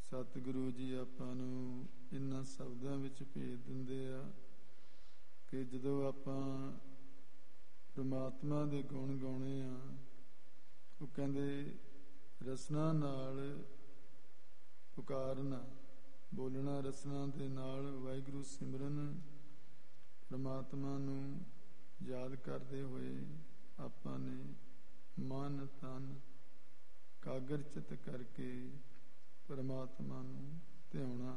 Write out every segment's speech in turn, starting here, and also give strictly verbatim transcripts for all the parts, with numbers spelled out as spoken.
ਸਤਿਗੁਰੂ ਜੀ ਆਪਾਂ ਨੂੰ ਇਹਨਾਂ ਸ਼ਬਦਾਂ ਵਿੱਚ ਭੇਜ ਦਿੰਦੇ ਆ ਕਿ ਜਦੋਂ ਆਪਾਂ ਪਰਮਾਤਮਾ ਦੇ ਗੁਣ ਗਾਉਣੇ ਆ, ਉਹ ਕਹਿੰਦੇ ਰਸਨਾ ਨਾਲ ਪੁਕਾਰਨਾ, ਬੋਲਣਾ ਰਸਨਾ ਦੇ ਨਾਲ, ਵਾਹਿਗੁਰੂ ਸਿਮਰਨ, ਪਰਮਾਤਮਾ ਨੂੰ ਯਾਦ ਕਰਦੇ ਹੋਏ ਆਪਾਂ ਨੇ ਮਨ ਤਨ ਕਾਗਰ ਚਿਤ ਕਰਕੇ ਪਰਮਾਤਮਾ ਨੂੰ ਧਿਆਉਣਾ।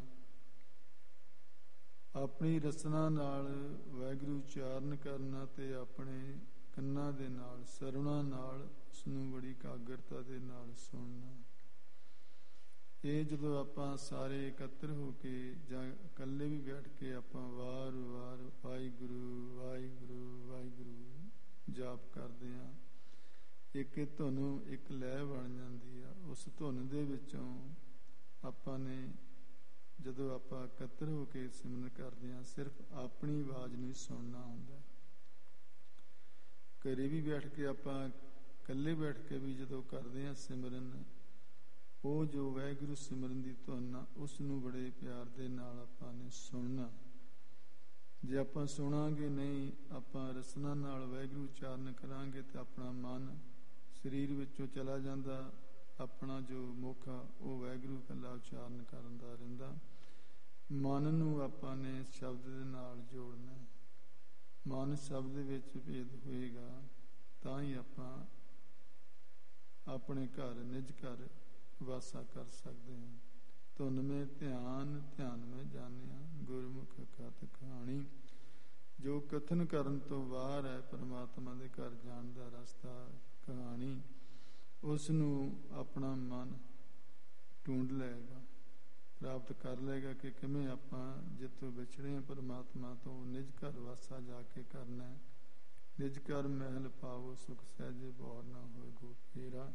ਆਪਣੀ ਰਸਨਾ ਨਾਲ ਵਾਹਿਗੁਰੂ ਉਚਾਰਨ ਕਰਨਾ ਤੇ ਆਪਣੇ ਕੰਨਾਂ ਦੇ ਨਾਲ, ਸਰਵਣਾ ਨਾਲ ਉਸਨੂੰ ਬੜੀ ਇਕਾਗਰਤਾ ਦੇ ਨਾਲ ਸੁਣਨਾ। ਇਹ ਜਦੋਂ ਆਪਾਂ ਸਾਰੇ ਇਕੱਤਰ ਹੋ ਕੇ ਜਾਂ ਇਕੱਲੇ ਵੀ ਬੈਠ ਕੇ ਆਪਾਂ ਵਾਰ ਵਾਰ ਵਾਹਿਗੁਰੂ ਵਾਹਿਗੁਰੂ ਵਾਹਿਗੁਰੂ ਜਾਪ ਕਰਦੇ ਹਾਂ, ਇੱਕ ਧੁਨ ਇੱਕ ਲਹਿ ਬਣ ਜਾਂਦੀ ਆ। ਉਸ ਧੁਨ ਦੇ ਵਿੱਚੋਂ ਆਪਾਂ ਨੇ ਜਦੋਂ ਆਪਾਂ ਇਕੱਤਰ ਹੋ ਕੇ ਸਿਮਰਨ ਕਰਦੇ ਹਾਂ, ਸਿਰਫ ਆਪਣੀ ਆਵਾਜ਼ ਨੂੰ ਹੀ ਸੁਣਨਾ ਹੁੰਦਾ। ਘਰੇ ਵੀ ਬੈਠ ਕੇ ਆਪਾਂ ਇਕੱਲੇ ਬੈਠ ਕੇ ਵੀ ਜਦੋਂ ਕਰਦੇ ਹਾਂ ਸਿਮਰਨ, ਉਹ ਜੋ ਵਾਹਿਗੁਰੂ ਸਿਮਰਨ ਦੀ ਧੁਨ ਆ, ਉਸ ਨੂੰ ਬੜੇ ਪਿਆਰ ਦੇ ਨਾਲ ਆਪਾਂ ਨੇ ਸੁਣਨਾ। ਜੇ ਆਪਾਂ ਸੁਣਾਂਗੇ ਨਹੀਂ, ਆਪਾਂ ਰਸਨਾ ਨਾਲ ਵਾਹਿਗੁਰੂ ਉਚਾਰਨ ਕਰਾਂਗੇ ਤੇ ਆਪਣਾ ਮਨ ਸਰੀਰ ਵਿੱਚੋਂ ਚਲਾ ਜਾਂਦਾ, ਆਪਣਾ ਜੋ ਮੁੱਖ ਆ ਉਹ ਵਾਹਿਗੁਰੂ ਇਕੱਲਾ ਉਚਾਰਨ ਕਰਨ ਦਾ ਰਹਿੰਦਾ। ਮਨ ਨੂੰ ਆਪਾਂ ਨੇ ਸ਼ਬਦ ਦੇ ਨਾਲ ਜੋੜਨਾ। ਮਨ ਸ਼ਬਦ ਵਿੱਚ ਭੇਦ ਹੋਏਗਾ ਤਾਂ ਹੀ ਆਪਾਂ ਆਪਣੇ ਘਰ ਨਿਜ ਘਰ ਵਾਸਾ ਕਰ ਸਕਦੇ ਹਾਂ। ਧੁਨ ਮੇਂ ਧਿਆਨ ਧਿਆਨ ਮੇਂ ਜਾਣਿਆ, ਗੁਰਮੁਖ ਕਥ ਕਹਾਣੀ। ਜੋ ਕਥਨ ਕਰਨ ਤੋਂ ਬਾਹਰ ਹੈ ਪਰਮਾਤਮਾ ਦੇ ਘਰ ਜਾਣ ਦਾ ਰਸਤਾ, ਕਹਾਣੀ, ਉਸ ਨੂੰ ਆਪਣਾ ਮਨ ਢੂੰਡ ਲਏਗਾ, ਪ੍ਰਾਪਤ ਕਰ ਲਏਗਾ ਕਿ ਕਿਵੇਂ ਆਪਾਂ ਜਿੱਥੋਂ ਵਿਛੜੇ ਹਾਂ ਪਰਮਾਤਮਾ ਤੋਂ ਨਿਜ ਘਰ ਵਾਸਾ ਜਾ ਕੇ ਕਰਨਾ ਹੈ। ਨਿਜ ਘਰ ਮਹਿਲ ਪਾਵੋ, ਸੁਖ ਸਹਿਜੇ ਬੋਰ ਨਾ ਹੋਏ ਗੋਪੀਰਾ।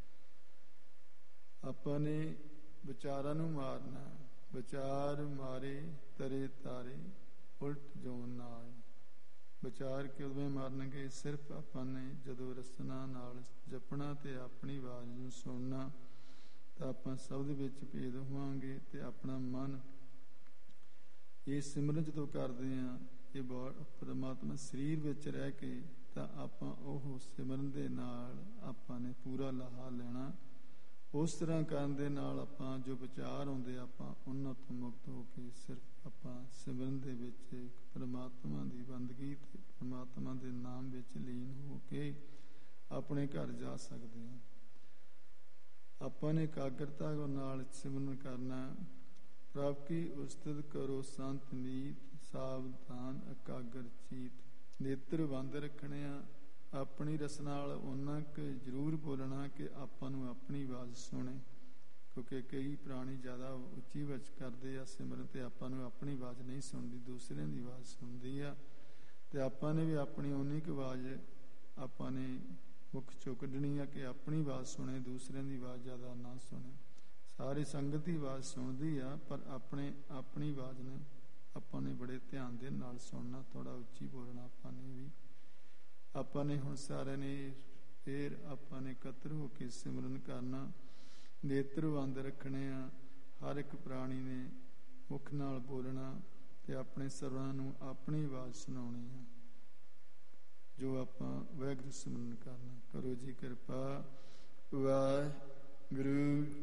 ਆਪਾਂ ਨੇ ਵਿਚਾਰਾਂ ਨੂੰ ਮਾਰਨਾ, ਵਿਚਾਰ ਮਾਰੇ ਤਰੇ ਤਾਰੇ, ਉਲਟ ਜੋਨ ਨਾ ਆਏ। ਵਿਚਾਰ ਕਿਵੇਂ ਮਾਰਨਗੇ? ਸਿਰਫ ਆਪਾਂ ਨੇ ਜਦੋਂ ਰਸਨਾ ਨਾਲ ਜਪਣਾ ਤੇ ਆਪਣੀ ਆਵਾਜ਼ ਨੂੰ ਸੁਣਨਾ, ਤਾਂ ਆਪਾਂ ਸ਼ਬਦ ਵਿੱਚ ਭੇਦ ਹੋਵਾਂਗੇ ਤੇ ਆਪਣਾ ਮਨ ਇਹ ਸਿਮਰਨ ਜਦੋਂ ਕਰਦੇ ਹਾਂ, ਇਹ ਬਹੁਤ ਪਰਮਾਤਮਾ ਸਰੀਰ ਵਿੱਚ ਰਹਿ ਕੇ, ਤਾਂ ਆਪਾਂ ਉਹ ਸਿਮਰਨ ਦੇ ਨਾਲ ਆਪਾਂ ਨੇ ਪੂਰਾ ਲਾਹਾ ਲੈਣਾ। ਉਸ ਤਰ੍ਹਾਂ ਕਰਨ ਦੇ ਨਾਲ ਆਪਾਂ ਜੋ ਵਿਚਾਰ ਆਉਂਦੇ ਆਪਾਂ ਉਹਨਾਂ ਤੋਂ ਮੁਕਤ ਹੋ ਕੇ ਸਿਰਫ ਆਪਾਂ ਸਿਮਰਨ ਦੇ ਵਿੱਚ ਪਰਮਾਤਮਾ ਦੀ ਬੰਦਗੀ ਤੇ ਪਰਮਾਤਮਾ ਦੇ ਨਾਮ ਵਿੱਚ ਲੀਨ ਹੋ ਕੇ ਆਪਣੇ ਘਰ ਜਾ ਸਕਦੇ ਹਾਂ। ਆਪਾਂ ਨੇ ਇਕਾਗਰਤਾ ਨਾਲ ਸਿਮਰਨ ਕਰਨਾ। ਪ੍ਰਭ ਕੀ ਉਸਤਤ ਕਰੋ ਸੰਤ ਮੀਤ, ਸਾਵਧਾਨ ਇਕਾਗਰ ਚੀਤ। ਨੇਤਰ ਬੰਦ ਰੱਖਣੇ ਆ, ਆਪਣੀ ਰਸਨਾ ਨਾਲ ਉਹਨਾਂ ਕੁ ਜ਼ਰੂਰ ਬੋਲਣਾ ਕਿ ਆਪਾਂ ਨੂੰ ਆਪਣੀ ਆਵਾਜ਼ ਸੁਣੇ, ਕਿਉਂਕਿ ਕਈ ਪ੍ਰਾਣੀ ਜ਼ਿਆਦਾ ਉੱਚੀ ਵਿੱਚ ਕਰਦੇ ਆ ਸਿਮਰਨ ਤੇ ਆਪਾਂ ਨੂੰ ਆਪਣੀ ਆਵਾਜ਼ ਨਹੀਂ ਸੁਣਦੀ, ਦੂਸਰਿਆਂ ਦੀ ਆਵਾਜ਼ ਸੁਣਦੀ ਆ। ਤੇ ਆਪਾਂ ਨੇ ਵੀ ਆਪਣੀ ਉਨੀ ਕੁ ਆਵਾਜ਼ ਆਪਾਂ ਨੇ ਮੁੱਖ ਚੋਂ ਕੱਢਣੀ ਆ ਕਿ ਆਪਣੀ ਆਵਾਜ਼ ਸੁਣੇ, ਦੂਸਰਿਆਂ ਦੀ ਆਵਾਜ਼ ਜ਼ਿਆਦਾ ਨਾ ਸੁਣੇ। ਸਾਰੀ ਸੰਗਤ ਦੀ ਆਵਾਜ਼ ਸੁਣਦੀ ਆ, ਪਰ ਆਪਣੇ ਆਪਣੀ ਆਵਾਜ਼ ਨੇ ਆਪਾਂ ਨੇ ਬੜੇ ਧਿਆਨ ਦੇ ਨਾਲ ਸੁਣਨਾ, ਥੋੜਾ ਉੱਚੀ ਬੋਲਣਾ। ਆਪਾਂ ਨੇ ਵੀ ਆਪਾਂ ਨੇ ਹੁਣ ਸਾਰਿਆਂ ਨੇ ਫੇਰ ਆਪਾਂ ਨੇ ਇਕੱਤਰ ਹੋ ਕੇ ਸਿਮਰਨ ਕਰਨਾ। ਨੇਤਰ ਬੰਦ ਰੱਖਣੇ ਆ, ਹਰ ਇੱਕ ਪ੍ਰਾਣੀ ਨੇ ਮੁੱਖ ਨਾਲ ਬੋਲਣਾ ਤੇ ਆਪਣੇ ਸਰਵਾਂ ਨੂੰ ਆਪਣੀ ਆਵਾਜ਼ ਸੁਣਾਉਣੀ ਆ। ਜੋ ਆਪਾਂ ਵਾਹਿਗੁਰੂ ਸਿਮਰਨ ਕਰਨਾ। ਕਰੋ ਜੀ ਕਿਰਪਾ। ਵਾਹਿਗੁਰੂ